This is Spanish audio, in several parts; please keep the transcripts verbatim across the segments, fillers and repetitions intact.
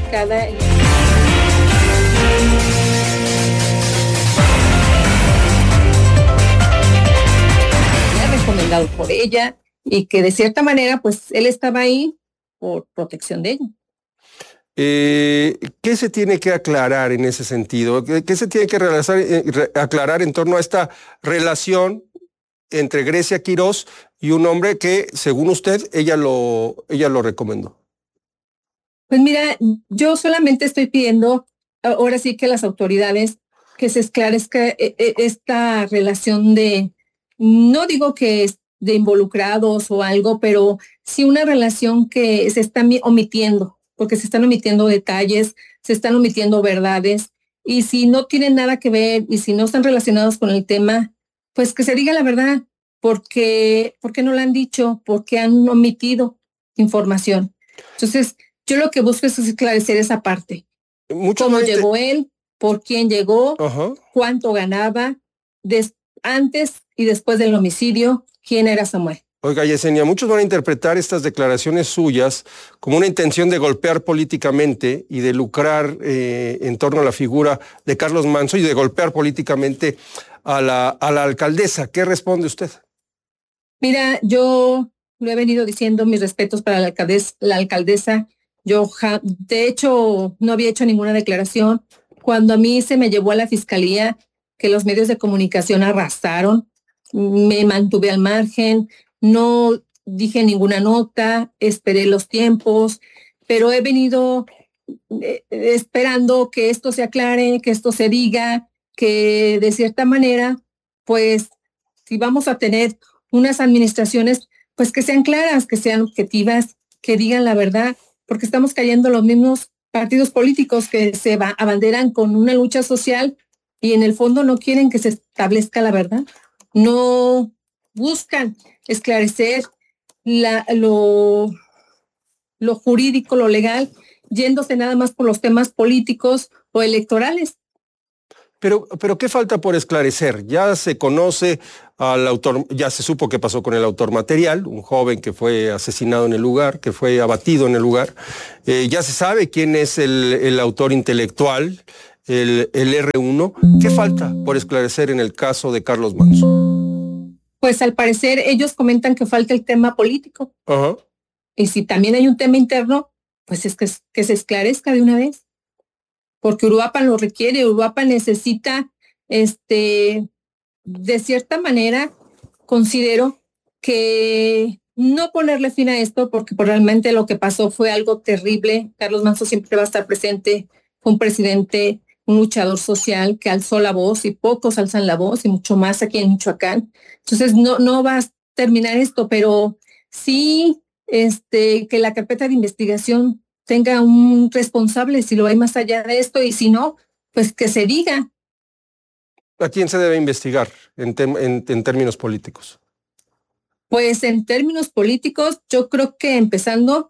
ubicada. Recomendado por ella y que de cierta manera pues él estaba ahí por protección de ella. Eh, ¿Qué se tiene que aclarar en ese sentido? ¿Qué, qué se tiene que realizar, eh, re, aclarar en torno a esta relación entre Grecia Quirós y un hombre que, según usted, ella lo, ella lo recomendó? Pues mira, yo solamente estoy pidiendo ahora sí que las autoridades que se esclarezca esta relación de, no digo que es de involucrados o algo, pero sí una relación que se está omitiendo, porque se están omitiendo detalles, se están omitiendo verdades, y si no tienen nada que ver y si no están relacionados con el tema, pues que se diga la verdad, porque, porque no la han dicho, porque han omitido información. Entonces, yo lo que busco es esclarecer esa parte. Muchos ¿Cómo no llegó él? ¿Por quién llegó? Ajá. ¿Cuánto ganaba? Des antes y después del homicidio, ¿quién era Samuel? Oiga, Yesenia, muchos van a interpretar estas declaraciones suyas como una intención de golpear políticamente y de lucrar eh, en torno a la figura de Carlos Manzo y de golpear políticamente a la, a la alcaldesa. ¿Qué responde usted? Mira, yo lo he venido diciendo, mis respetos para la alcaldesa. La alcaldesa. Yo, de hecho, no había hecho ninguna declaración. Cuando a mí se me llevó a la fiscalía, que los medios de comunicación arrasaron, me mantuve al margen, no dije ninguna nota, esperé los tiempos, pero he venido eh, esperando que esto se aclare, que esto se diga, que de cierta manera, pues, si vamos a tener unas administraciones, pues que sean claras, que sean objetivas, que digan la verdad, porque estamos cayendo los mismos partidos políticos que se va, abanderan con una lucha social y en el fondo no quieren que se establezca la verdad, no buscan esclarecer la, lo, lo jurídico, lo legal, yéndose nada más por los temas políticos o electorales. Pero, pero ¿qué falta por esclarecer? Ya se conoce al autor, ya se supo qué pasó con el autor material, un joven que fue asesinado en el lugar, que fue abatido en el lugar. Eh, ya se sabe quién es el, el autor intelectual, el, el erre uno. ¿Qué falta por esclarecer en el caso de Carlos Manzo? Pues al parecer ellos comentan que falta el tema político. Ajá. Y si también hay un tema interno, pues es que, que se esclarezca de una vez. Porque Uruapan lo requiere, Uruapan necesita, este, de cierta manera, considero que no ponerle fin a esto, porque realmente lo que pasó fue algo terrible. Carlos Manzo siempre va a estar presente, fue un presidente, un luchador social que alzó la voz y pocos alzan la voz y mucho más aquí en Michoacán. Entonces no, no va a terminar esto, pero sí este, que la carpeta de investigación tenga un responsable si lo hay más allá de esto y si no, pues que se diga. ¿A quién se debe investigar en, en, en términos políticos? Pues en términos políticos, yo creo que empezando,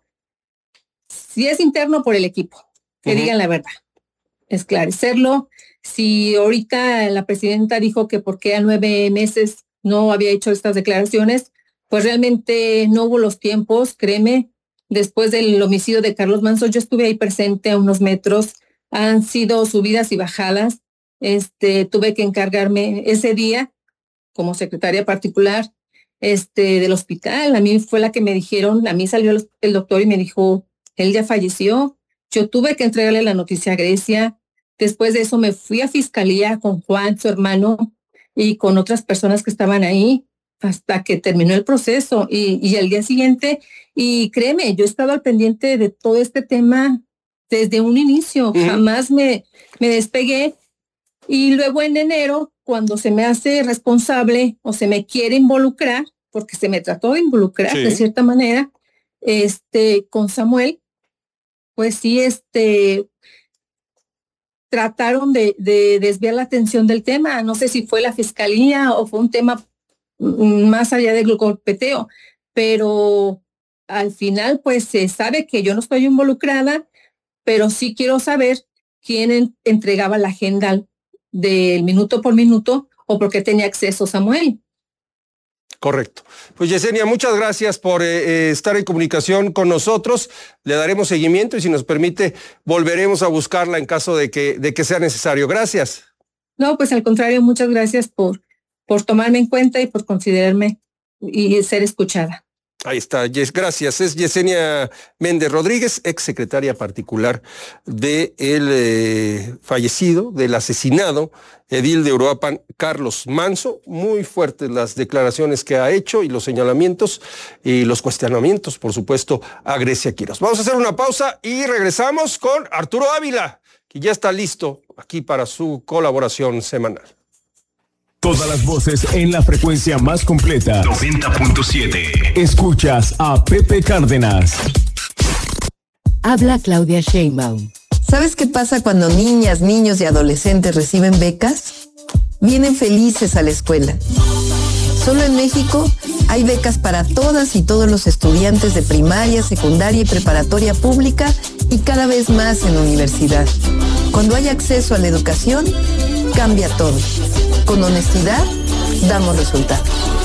si es interno por el equipo, que uh-huh. digan la verdad, esclarecerlo. Si ahorita la presidenta dijo que por qué a nueve meses no había hecho estas declaraciones, pues realmente no hubo los tiempos, créeme. Después del homicidio de Carlos Manzo, yo estuve ahí presente a unos metros, han sido subidas y bajadas. Este, tuve que encargarme ese día como secretaria particular este, del hospital. A mí fue la que me dijeron, a mí salió el, el doctor y me dijo, él ya falleció. Yo tuve que entregarle la noticia a Grecia. Después de eso me fui a fiscalía con Juan, su hermano, y con otras personas que estaban ahí hasta que terminó el proceso y, y al día siguiente, y créeme, yo he estado al pendiente de todo este tema desde un inicio, uh-huh. jamás me, me despegué, y luego en enero, cuando se me hace responsable o se me quiere involucrar, porque se me trató de involucrar sí. de cierta manera, este, con Samuel, pues sí, este, trataron de, de desviar la atención del tema, no sé si fue la fiscalía o fue un tema más allá del golpeteo, pero al final pues se sabe que yo no estoy involucrada, pero sí quiero saber quién en, entregaba la agenda del minuto por minuto o por qué tenía acceso Samuel. Correcto. Pues Yesenia, muchas gracias por eh, estar en comunicación con nosotros. Le daremos seguimiento y si nos permite volveremos a buscarla en caso de que, de que sea necesario. Gracias. No, pues al contrario, muchas gracias por, por tomarme en cuenta y por considerarme y ser escuchada. Ahí está, Yes, gracias. Es Yesenia Méndez Rodríguez, ex secretaria particular del eh, fallecido, del asesinado edil de Uruapan, Carlos Manso. Muy fuertes las declaraciones que ha hecho y los señalamientos y los cuestionamientos, por supuesto, a Grecia Quiroz. Vamos a hacer una pausa y regresamos con Arturo Ávila, que ya está listo aquí para su colaboración semanal. Todas las voces en la frecuencia más completa. noventa punto siete. Escuchas a Pepe Cárdenas. Habla Claudia Sheinbaum. ¿Sabes qué pasa cuando niñas, niños y adolescentes reciben becas? Vienen felices a la escuela. Solo en México hay becas para todas y todos los estudiantes de primaria, secundaria y preparatoria pública y cada vez más en universidad. Cuando hay acceso a la educación, cambia todo. Con honestidad, damos resultados.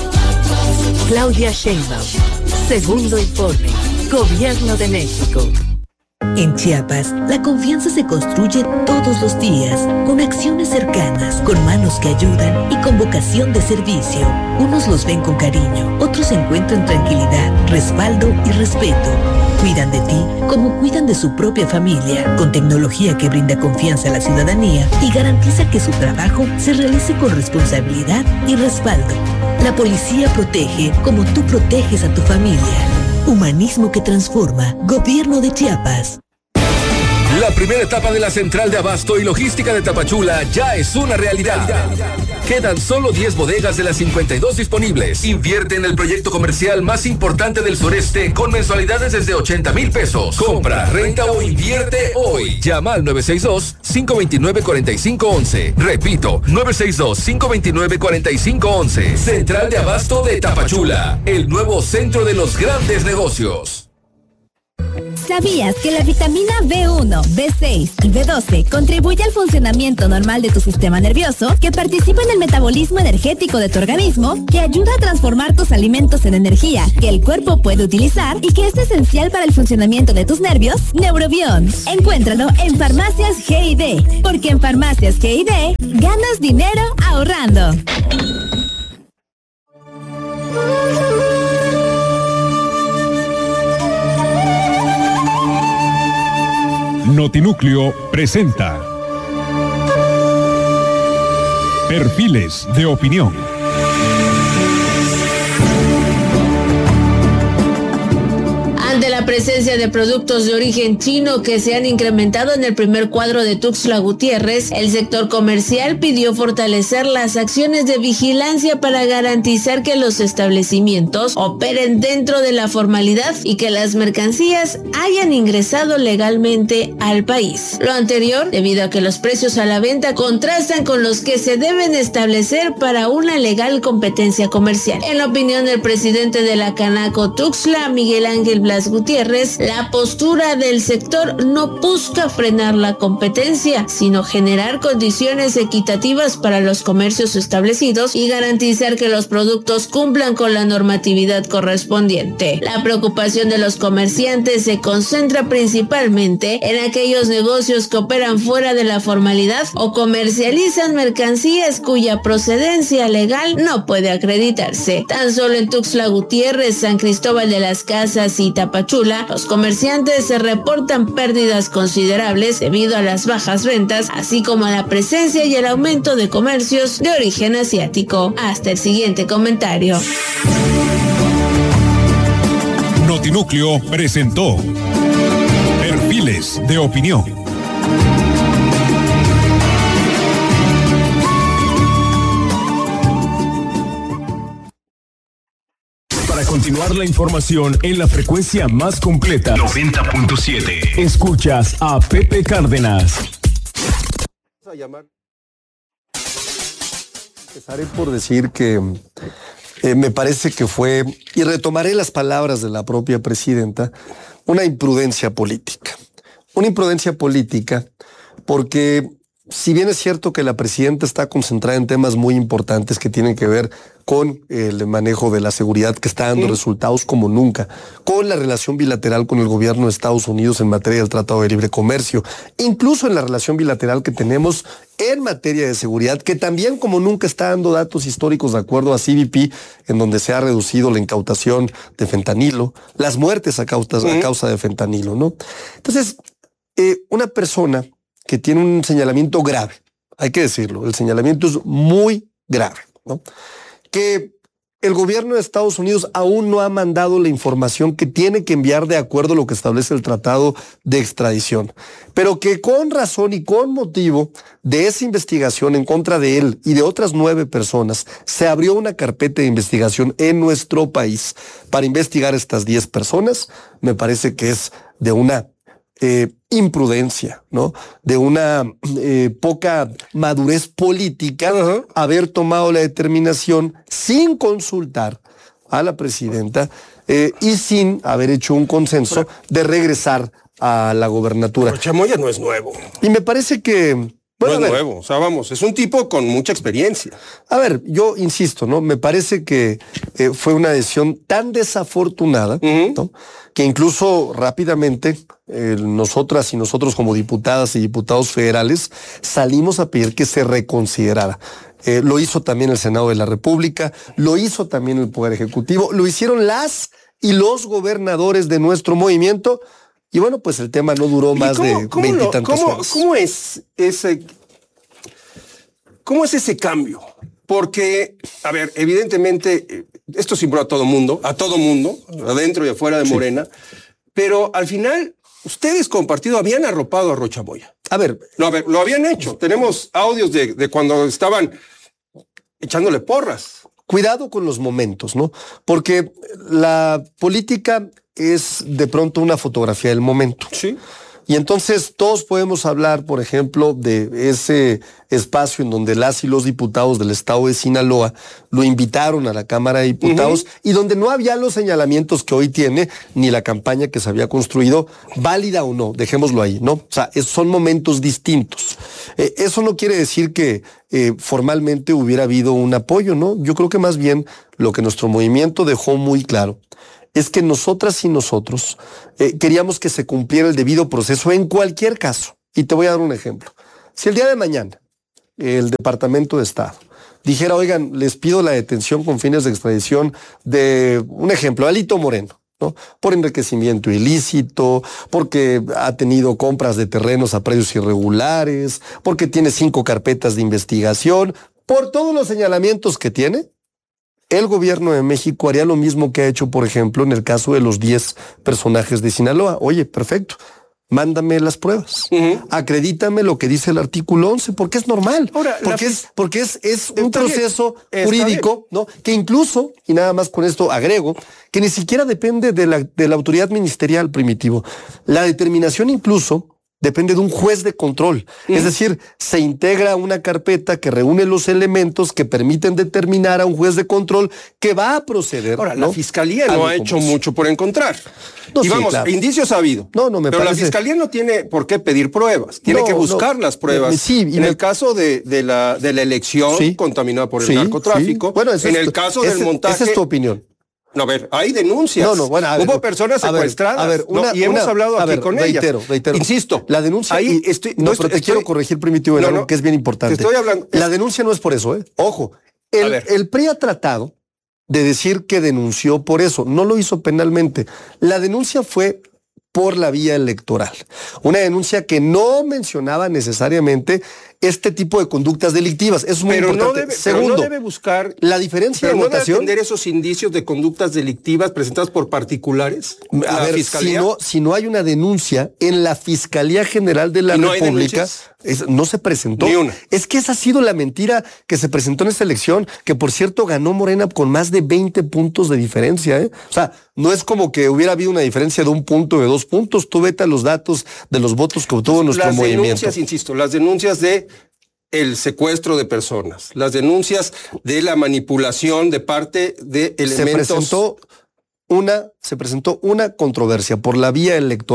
Claudia Sheinbaum. Segundo informe. Gobierno de México. En Chiapas, la confianza se construye todos los días, con acciones cercanas, con manos que ayudan y con vocación de servicio. Unos los ven con cariño, otros encuentran tranquilidad, respaldo y respeto. Cuidan de ti como cuidan de su propia familia, con tecnología que brinda confianza a la ciudadanía y garantiza que su trabajo se realice con responsabilidad y respaldo. La policía protege como tú proteges a tu familia. Humanismo que transforma. Gobierno de Chiapas. La primera etapa de la Central de Abasto y Logística de Tapachula ya es una realidad. Quedan solo diez bodegas de las cincuenta y dos disponibles. Invierte en el proyecto comercial más importante del sureste con mensualidades desde ochenta mil pesos. Compra, renta o invierte hoy. Llama al nueve seis dos, cinco dos nueve, cuatro cinco uno uno. Repito, nueve seis dos, cinco dos nueve, cuatro cinco uno uno. Central de Abasto de Tapachula, el nuevo centro de los grandes negocios. ¿Sabías que la vitamina B uno, B seis y B doce contribuye al funcionamiento normal de tu sistema nervioso, que participa en el metabolismo energético de tu organismo, que ayuda a transformar tus alimentos en energía que el cuerpo puede utilizar y que es esencial para el funcionamiento de tus nervios? Neurobion. Encuéntralo en Farmacias G I D, porque en Farmacias G I D ganas dinero ahorrando. Notinúcleo presenta Perfiles de Opinión. Ante la presencia de productos de origen chino que se han incrementado en el primer cuadro de Tuxtla Gutiérrez, el sector comercial pidió fortalecer las acciones de vigilancia para garantizar que los establecimientos operen dentro de la formalidad y que las mercancías hayan ingresado legalmente al país. Lo anterior, debido a que los precios a la venta contrastan con los que se deben establecer para una legal competencia comercial. En la opinión del presidente de la Canaco Tuxtla, Miguel Ángel Blas Gutiérrez, la postura del sector no busca frenar la competencia, sino generar condiciones equitativas para los comercios establecidos y garantizar que los productos cumplan con la normatividad correspondiente. La preocupación de los comerciantes se concentra principalmente en aquellos negocios que operan fuera de la formalidad o comercializan mercancías cuya procedencia legal no puede acreditarse. Tan solo en Tuxtla Gutiérrez, San Cristóbal de las Casas y Tapachula, los comerciantes se reportan pérdidas considerables debido a las bajas ventas, así como a la presencia y el aumento de comercios de origen asiático. Hasta el siguiente comentario. Notinúcleo presentó Perfiles de Opinión. Para continuar la información en la frecuencia más completa, noventa punto siete. Escuchas a Pepe Cárdenas. Vamos a llamar. Empezaré por decir que eh, me parece que fue, y retomaré las palabras de la propia presidenta, una imprudencia política. Una imprudencia política porque si bien es cierto que la presidenta está concentrada en temas muy importantes que tienen que ver con el manejo de la seguridad, que está dando mm. resultados como nunca, con la relación bilateral con el gobierno de Estados Unidos en materia del Tratado de Libre Comercio, incluso en la relación bilateral que tenemos en materia de seguridad, que también como nunca está dando datos históricos de acuerdo a C B P, en donde se ha reducido la incautación de fentanilo, las muertes a causa, mm. a causa de fentanilo, ¿no? Entonces, eh, una persona que tiene un señalamiento grave, hay que decirlo, el señalamiento es muy grave, ¿no? Que el gobierno de Estados Unidos aún no ha mandado la información que tiene que enviar de acuerdo a lo que establece el tratado de extradición, pero que con razón y con motivo de esa investigación en contra de él y de otras nueve personas, se abrió una carpeta de investigación en nuestro país para investigar estas diez personas. Me parece que es de una Eh, imprudencia, ¿no? De una eh, poca madurez política, uh-huh. haber tomado la determinación sin consultar a la presidenta eh, y sin haber hecho un consenso de regresar a la gobernatura. Pero Chamoya no es nuevo. Y me parece que... Bueno, no es nuevo, o sea, vamos, es un tipo con mucha experiencia. A ver, yo insisto, ¿no? Me parece que eh, fue una decisión tan desafortunada, uh-huh. ¿no? Que incluso rápidamente eh, nosotras y nosotros como diputadas y diputados federales salimos a pedir que se reconsiderara. Eh, lo hizo también el Senado de la República, lo hizo también el Poder Ejecutivo, lo hicieron las y los gobernadores de nuestro movimiento. Y bueno, pues el tema no duró más cómo, de veintitantas horas. ¿Cómo es ese, cómo es ese cambio? Porque, a ver, evidentemente, esto simbró a todo mundo, a todo mundo, adentro y afuera de Morena, sí. Pero al final, ustedes como partido habían arropado a Rocha Moya. A ver, no, a ver, lo habían hecho. Tenemos audios de, de cuando estaban echándole porras. Cuidado con los momentos, ¿no? Porque la política es de pronto una fotografía del momento. Sí. Y entonces todos podemos hablar, por ejemplo, de ese espacio en donde las y los diputados del estado de Sinaloa lo invitaron a la Cámara de Diputados, uh-huh. y donde no había los señalamientos que hoy tiene, ni la campaña que se había construido, válida o no, dejémoslo ahí, ¿no? O sea, es, son momentos distintos. Eh, eso no quiere decir que eh, formalmente hubiera habido un apoyo, ¿no? Yo creo que más bien lo que nuestro movimiento dejó muy claro es que nosotras y nosotros eh, queríamos que se cumpliera el debido proceso en cualquier caso. Y te voy a dar un ejemplo. Si el día de mañana el Departamento de Estado dijera, oigan, les pido la detención con fines de extradición de, un ejemplo, Alito Moreno, ¿no? Por enriquecimiento ilícito, porque ha tenido compras de terrenos a precios irregulares, porque tiene cinco carpetas de investigación, por todos los señalamientos que tiene, el gobierno de México haría lo mismo que ha hecho, por ejemplo, en el caso de los diez personajes de Sinaloa. Oye, perfecto, mándame las pruebas. Uh-huh. Acredítame lo que dice el artículo once, porque es normal. Ahora, porque, la... es, porque es, es un proceso bien. jurídico, ¿no? Que incluso, y nada más con esto agrego, que ni siquiera depende de la, de la autoridad ministerial, Primitivo. La determinación incluso depende de un juez de control. Mm. Es decir, se integra una carpeta que reúne los elementos que permiten determinar a un juez de control que va a proceder. Ahora, ¿no? La Fiscalía no ha hecho mucho por encontrar. No, y sí, vamos, claro. indicios ha habido. No, no me Pero parece... la Fiscalía no tiene por qué pedir pruebas. Tiene no, que buscar no. las pruebas. Sí, en me... el caso de, de, la, de la elección sí. contaminada por el sí, narcotráfico. Sí. Bueno, en el tu... caso ese, del montaje... Esa es tu opinión. No, a ver, hay denuncias. No, no, bueno, a ver, Hubo personas a ver, secuestradas. A ver, una, no, y hemos una, hablado aquí ver, con reitero, ellas. Reitero, Insisto. La denuncia. Ahí y, estoy, no, no pero estoy, te quiero corregir, Primitivo, no, algo no, que es bien importante. Te estoy hablando. La denuncia no es por eso, ¿eh? Ojo. El, el P R I ha tratado de decir que denunció por eso. No lo hizo penalmente. La denuncia fue por la vía electoral. Una denuncia que no mencionaba necesariamente este tipo de conductas delictivas. Eso es muy pero importante. No debe, Segundo, pero no debe buscar la diferencia de no votación. ¿No debe atender esos indicios de conductas delictivas presentadas por particulares? A la ver, Fiscalía. Si no, si no hay una denuncia en la Fiscalía General de la ¿No República, es, no se presentó. Ni una. Es que esa ha sido la mentira que se presentó en esta elección, que por cierto ganó Morena con más de veinte puntos de diferencia, ¿eh? O sea, no es como que hubiera habido una diferencia de un punto, de dos puntos. Tú vete a los datos de los votos que obtuvo nuestro las movimiento. Las denuncias, insisto, las denuncias de el secuestro de personas, las denuncias de la manipulación de parte de elementos. Se presentó una, se presentó una controversia por la vía electoral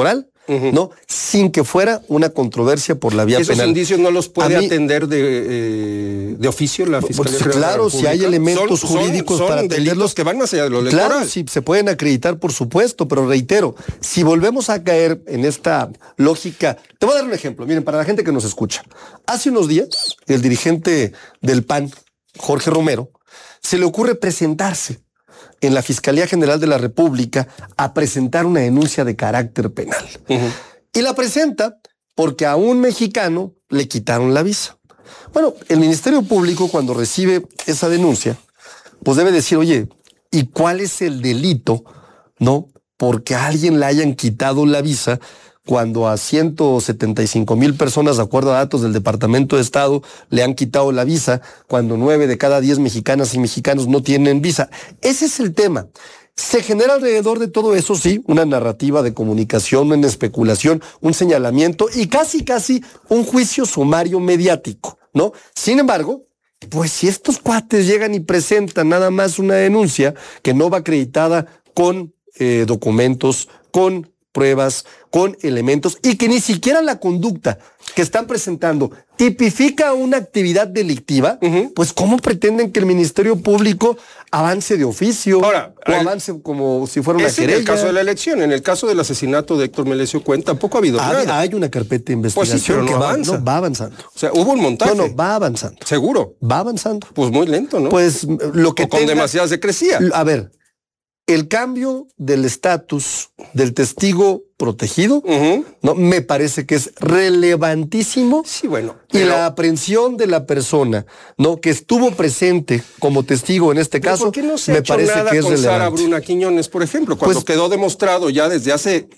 uh-huh. ¿no? Sin que fuera una controversia por la vía ¿Esos penal. Esos indicios no los puede mí, atender de, eh, de oficio la Fiscalía? Pues, claro, si hay elementos son, jurídicos son, para son atenderlos que van más allá de lo claro, electoral. Sí, se pueden acreditar, por supuesto, pero reitero, si volvemos a caer en esta lógica, te voy a dar un ejemplo, miren, para la gente que nos escucha. Hace unos días, el dirigente del P A N, Jorge Romero, se le ocurre presentarse en la Fiscalía General de la República a presentar una denuncia de carácter penal. Uh-huh. Y la presenta porque a un mexicano le quitaron la visa. Bueno, el Ministerio Público, cuando recibe esa denuncia, pues debe decir, oye, ¿y cuál es el delito, no? Porque a alguien le hayan quitado la visa cuando a ciento setenta y cinco mil personas, de acuerdo a datos del Departamento de Estado, le han quitado la visa, cuando nueve de cada diez mexicanas y mexicanos no tienen visa. Ese es el tema. Se genera alrededor de todo eso, sí, una narrativa de comunicación, una especulación, un señalamiento y casi, casi un juicio sumario mediático, ¿no? Sin embargo, pues si estos cuates llegan y presentan nada más una denuncia que no va acreditada con eh, documentos, con pruebas, con elementos y que ni siquiera la conducta que están presentando tipifica una actividad delictiva, uh-huh. pues ¿cómo pretenden que el Ministerio Público avance de oficio Ahora, o el, avance como si fuera una querella? En el caso de la elección, en el caso del asesinato de Héctor Melesio Cuen, tampoco ha habido hay, nada. Hay una carpeta de investigación pues sí, pero no que va, avanza. No, va avanzando. O sea, hubo un montaje. No, no, va avanzando. ¿Seguro? Va avanzando. Pues muy lento, ¿no? Pues lo que o con tenga, demasiada secrecía. A ver, el cambio del estatus del testigo protegido, uh-huh. no me parece que es relevantísimo. Sí, bueno. Pero... Y la aprehensión de la persona, no que estuvo presente como testigo en este caso, ¿por qué no se me ha hecho parece nada que es con relevante? Sara Bruna Quiñones, por ejemplo, cuando pues, quedó demostrado ya desde hace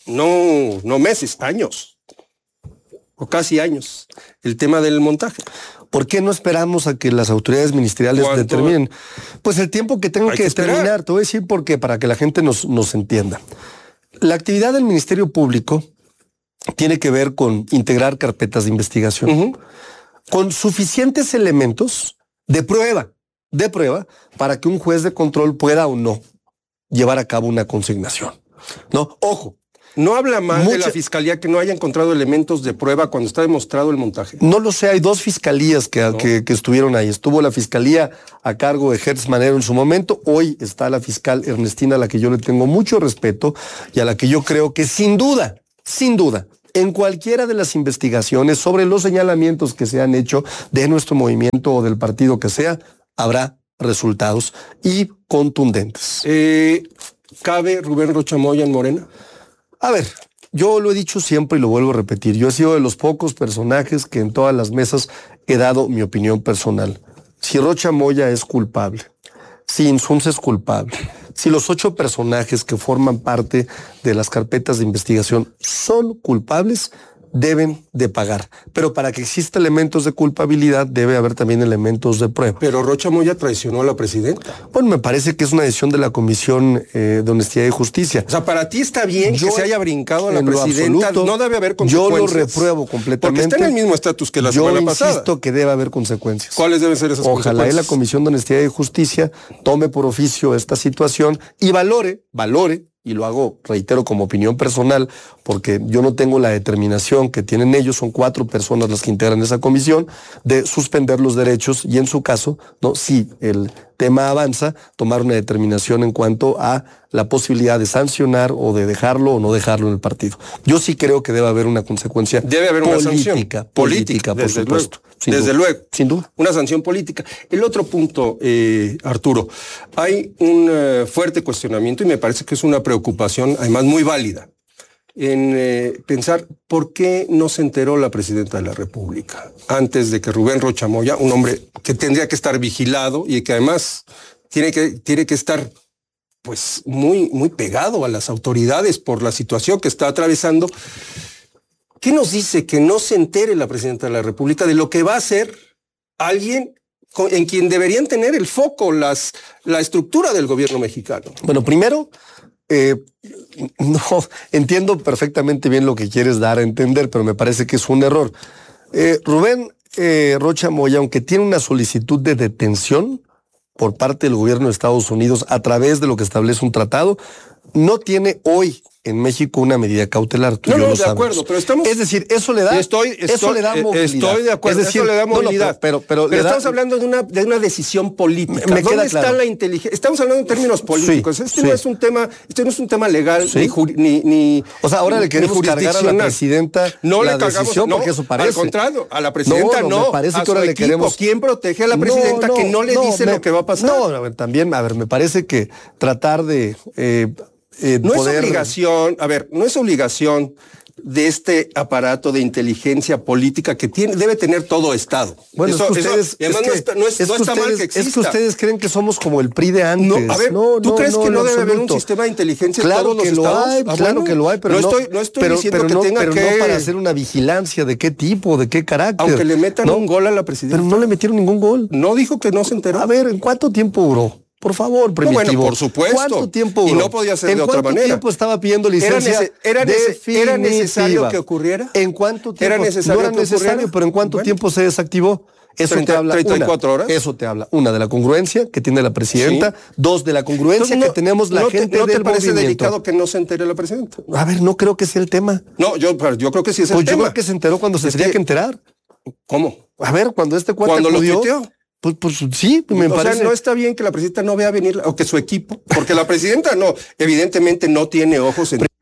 no no meses, años o casi años el tema del montaje? ¿Por qué no esperamos a que las autoridades ministeriales ¿Cuánto? determinen? Pues el tiempo que tengo que, que determinar. Te voy a decir por qué, para que la gente nos, nos entienda. La actividad del Ministerio Público tiene que ver con integrar carpetas de investigación uh-huh. con suficientes elementos de prueba, de prueba, para que un juez de control pueda o no llevar a cabo una consignación. No, ojo. ¿No habla mal Mucha... de la Fiscalía que no haya encontrado elementos de prueba cuando está demostrado el montaje? No lo sé, hay dos fiscalías que, ¿no? que, que estuvieron ahí. Estuvo la Fiscalía a cargo de Hertz Manero en su momento, hoy está la fiscal Ernestina, a la que yo le tengo mucho respeto y a la que yo creo que sin duda, sin duda, en cualquiera de las investigaciones sobre los señalamientos que se han hecho de nuestro movimiento o del partido que sea, habrá resultados y contundentes. Eh, ¿Cabe Rubén Rocha Moya en Morena? A ver, yo lo he dicho siempre y lo vuelvo a repetir. Yo he sido de los pocos personajes que en todas las mesas he dado mi opinión personal. Si Rocha Moya es culpable, si Insunza es culpable, si los ocho personajes que forman parte de las carpetas de investigación son culpables, deben de pagar. Pero para que exista elementos de culpabilidad, debe haber también elementos de prueba. Pero Rocha Moya traicionó a la presidenta. Bueno, me parece que es una decisión de la Comisión eh, de Honestidad y Justicia. O sea, para ti está bien yo, que se haya brincado a la presidenta. Absoluto, no debe haber consecuencias. Yo lo repruebo completamente. Porque está en el mismo estatus que la yo semana pasada. Yo insisto que debe haber consecuencias. ¿Cuáles deben ser esas Ojalá consecuencias? Ojalá la Comisión de Honestidad y Justicia tome por oficio esta situación y valore, valore, y lo hago, reitero, como opinión personal, porque yo no tengo la determinación que tienen ellos, son cuatro personas las que integran esa comisión, de suspender los derechos y en su caso, no, si el tema avanza, tomar una determinación en cuanto a la posibilidad de sancionar o de dejarlo o no dejarlo en el partido. Yo sí creo que debe haber una consecuencia debe haber política, una sanción política, política por desde supuesto. Luego, sin desde duda, luego. Sin duda. Una sanción política. El otro punto, eh, Arturo, hay un uh, fuerte cuestionamiento y me parece que es una preocupación, además muy válida, en eh, pensar por qué no se enteró la presidenta de la República antes de que Rubén Rocha Moya, un hombre que tendría que estar vigilado y que además tiene que, tiene que estar pues muy, muy pegado a las autoridades por la situación que está atravesando. ¿Qué nos dice que no se entere la presidenta de la República de lo que va a hacer alguien en quien deberían tener el foco las, la estructura del gobierno mexicano? Bueno, primero, eh, no entiendo perfectamente bien lo que quieres dar a entender, pero me parece que es un error. Eh, Rubén eh, Rocha Moya, aunque tiene una solicitud de detención por parte del gobierno de Estados Unidos a través de lo que establece un tratado, no tiene hoy en México una medida cautelar. Tú no, y yo no, lo de sabemos. acuerdo, pero estamos... Es decir, eso le da, estoy, estoy, eso le da movilidad. Estoy de acuerdo, es decir, eso le da movilidad. No, no, pero, pero, pero, pero estamos da, hablando de una, de una decisión política. Me, me ¿Dónde queda está claro. la inteligencia? Estamos hablando en términos políticos. Sí, este, sí. no es un tema, este no es un tema legal, sí. ni, juri, ni, ni... O sea, ahora le queremos cargar a la presidenta no la le cargamos, decisión no, porque eso parece. Al contrario, a la presidenta no, no, no me parece a que ahora su le equipo. queremos... ¿Quién protege a la presidenta no, no, que no le no, dice me, lo que va a pasar? No, a ver, también, a ver, me parece que tratar de... Eh, eh, no poder... es obligación, a ver, no es obligación de este aparato de inteligencia política que tiene, debe tener todo Estado. Bueno, eso, es que ustedes, eso, además es que, no está, no es, es no que está ustedes, mal que exista. Es que ustedes creen que somos como el P R I de antes. No, a ver, no, ¿tú no, crees no, que no debe absoluto. haber un sistema de inteligencia claro en todos que los lo estados? hay, Ah, claro bueno, que lo hay, pero no, no, estoy, no estoy pero, diciendo pero que no, tenga pero que... no para hacer una vigilancia de qué tipo, de qué carácter. Aunque le metan ¿no? un gol a la presidenta. Pero no le metieron ningún gol. No dijo que no se enteró. A ver, ¿en cuánto tiempo duró? Por favor, Primitivo. No, bueno, por supuesto. ¿Cuánto tiempo duró? Y no podía ser ¿En de otra manera. ¿En cuánto tiempo estaba pidiendo licencia ¿Era, nece era, nece ¿Era necesario que ocurriera? ¿En cuánto tiempo? ¿Era necesario no era que necesario, ocurriera? pero ¿en cuánto bueno. tiempo se desactivó? Eso treinta, te habla treinta y cuatro una, horas. Eso te habla, una, de la congruencia que tiene la presidenta, sí. Dos, de la congruencia Entonces, no, que tenemos la no gente te, ¿No del te parece movimiento. delicado que no se entere la presidenta? A ver, no creo que sea el tema. No, yo, yo creo que sí es pues el yo tema. Yo creo que se enteró cuando se es tenía que, que enterar. ¿Cómo? A ver, cuando este cuate Cuando acudió, lo tuiteó. Pues, pues sí, me o parece. sea, no está bien que la presidenta no vea venir, o que su equipo, porque la presidenta no, evidentemente no tiene ojos en